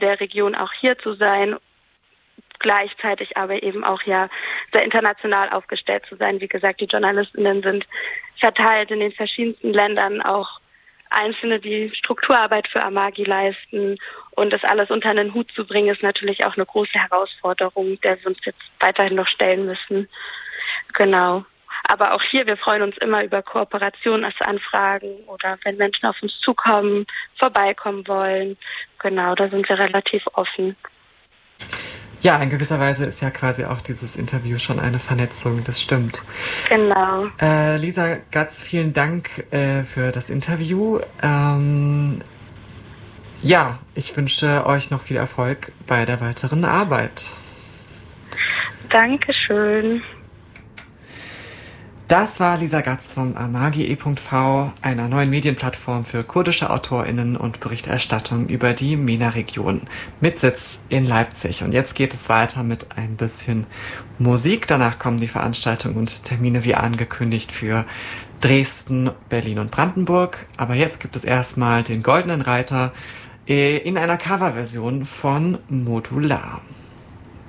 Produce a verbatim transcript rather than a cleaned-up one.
der Region auch hier zu sein, gleichzeitig aber eben auch ja sehr international aufgestellt zu sein. Wie gesagt, die JournalistInnen sind verteilt in den verschiedensten Ländern, auch Einzelne, die Strukturarbeit für Amagi leisten, und das alles unter einen Hut zu bringen, ist natürlich auch eine große Herausforderung, der wir uns jetzt weiterhin noch stellen müssen. Genau. Aber auch hier, wir freuen uns immer über Kooperationsanfragen oder wenn Menschen auf uns zukommen, vorbeikommen wollen. Genau, da sind wir relativ offen. Ja, in gewisser Weise ist ja quasi auch dieses Interview schon eine Vernetzung, das stimmt. Genau. Äh, Lisa Gatz, vielen Dank äh, für das Interview. Ähm, ja, ich wünsche euch noch viel Erfolg bei der weiteren Arbeit. Dankeschön. Das war Lisa Gatz vom Amagi punkt e punkt v, einer neuen Medienplattform für kurdische AutorInnen und Berichterstattung über die MENA-Region mit Sitz in Leipzig. Und jetzt geht es weiter mit ein bisschen Musik. Danach kommen die Veranstaltungen und Termine wie angekündigt für Dresden, Berlin und Brandenburg. Aber jetzt gibt es erstmal den Goldenen Reiter in einer Coverversion von Modular.